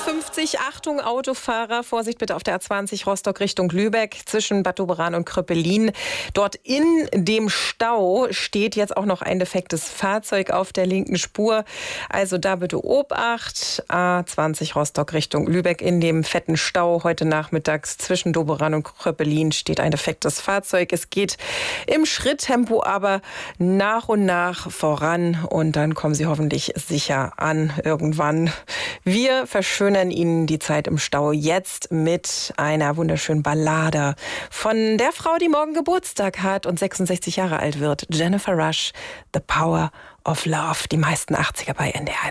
7:50 Uhr. Achtung, Autofahrer. Vorsicht bitte auf der A20 Rostock Richtung Lübeck zwischen Bad Doberan und Kröppelin. Dort in dem Stau steht jetzt auch noch ein defektes Fahrzeug auf der linken Spur. Also da bitte Obacht. A20 Rostock Richtung Lübeck in dem fetten Stau. Heute nachmittags zwischen Doberan und Kröppelin steht ein defektes Fahrzeug. Es geht im Schritttempo aber nach und nach voran. Und dann kommen Sie hoffentlich sicher an irgendwann. Wir verschönern Ihnen die Zeit im Stau jetzt mit einer wunderschönen Ballade von der Frau, die morgen Geburtstag hat und 66 Jahre alt wird. Jennifer Rush, The Power of Love. Die meisten 80er bei NDR.